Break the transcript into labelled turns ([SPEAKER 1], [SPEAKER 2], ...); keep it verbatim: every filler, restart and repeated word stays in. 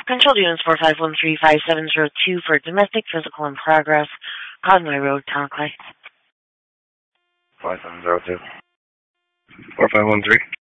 [SPEAKER 1] Control units four five one three five seven zero two for domestic physical in progress. Conway Road, Tonkley.
[SPEAKER 2] five seven zero two. four five one three.